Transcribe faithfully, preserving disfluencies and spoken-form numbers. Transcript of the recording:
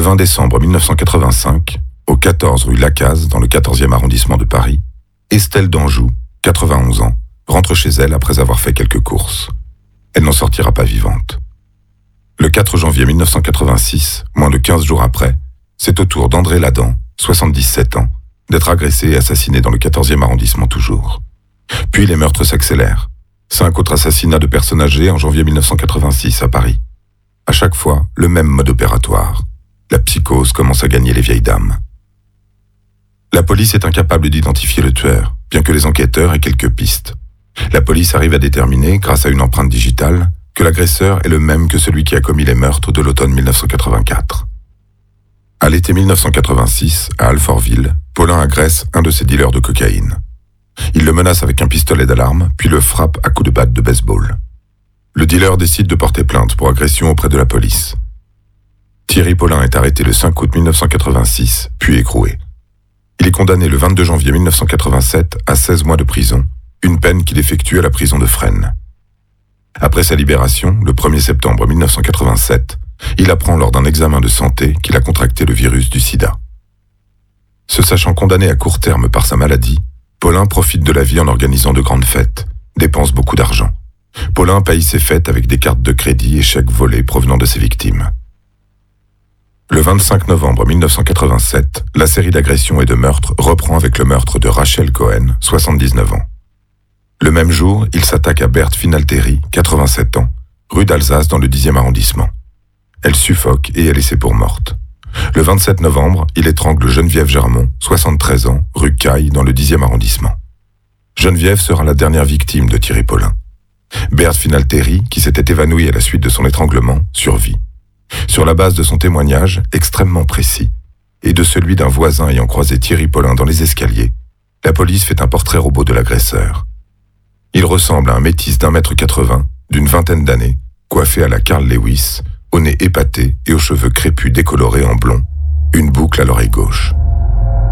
vingt décembre mille neuf cent quatre-vingt-cinq, au quatorze rue Lacaze, dans le quatorzième arrondissement de Paris, Estelle d'Anjou, quatre-vingt-onze ans, rentre chez elle après avoir fait quelques courses. Elle n'en sortira pas vivante. Le quatre janvier mille neuf cent quatre-vingt-six, moins de quinze jours après, c'est au tour d'André Ladan, soixante-dix-sept ans, d'être agressé et assassiné dans le quatorzième arrondissement toujours. Puis les meurtres s'accélèrent. Cinq autres assassinats de personnes âgées en janvier mille neuf cent quatre-vingt-six à Paris. À chaque fois, le même mode opératoire. La psychose commence à gagner les vieilles dames. La police est incapable d'identifier le tueur, bien que les enquêteurs aient quelques pistes. La police arrive à déterminer, grâce à une empreinte digitale, que l'agresseur est le même que celui qui a commis les meurtres de l'automne mille neuf cent quatre-vingt-quatre. À l'été mille neuf cent quatre-vingt-six, à Alfortville, Paulin agresse un de ses dealers de cocaïne. Il le menace avec un pistolet d'alarme, puis le frappe à coups de batte de baseball. Le dealer décide de porter plainte pour agression auprès de la police. Thierry Paulin est arrêté le cinq août mille neuf cent quatre-vingt-six, puis écroué. Il est condamné le vingt-deux janvier mille neuf cent quatre-vingt-sept à seize mois de prison, une peine qu'il effectue à la prison de Fresnes. Après sa libération, le premier septembre mille neuf cent quatre-vingt-sept, il apprend lors d'un examen de santé qu'il a contracté le virus du sida. Se sachant condamné à court terme par sa maladie, Paulin profite de la vie en organisant de grandes fêtes, dépense beaucoup d'argent. Paulin paye ses fêtes avec des cartes de crédit et chèques volés provenant de ses victimes. Le vingt-cinq novembre mille neuf cent quatre-vingt-sept, la série d'agressions et de meurtres reprend avec le meurtre de Rachel Cohen, soixante-dix-neuf ans. Le même jour, il s'attaque à Berthe Finalteri, quatre-vingt-sept ans, rue d'Alsace dans le dixième arrondissement. Elle suffoque et est laissée pour morte. Le vingt-sept novembre, il étrangle Geneviève Germont, soixante-treize ans, rue Caille dans le dixième arrondissement. Geneviève sera la dernière victime de Thierry Paulin. Berthe Finalteri, qui s'était évanouie à la suite de son étranglement, survit. Sur la base de son témoignage, extrêmement précis, et de celui d'un voisin ayant croisé Thierry Paulin dans les escaliers, la police fait un portrait robot de l'agresseur. Il ressemble à un métis d'un mètre quatre-vingts, d'une vingtaine d'années, coiffé à la Carl Lewis, au nez épaté et aux cheveux crépus décolorés en blond, une boucle à l'oreille gauche.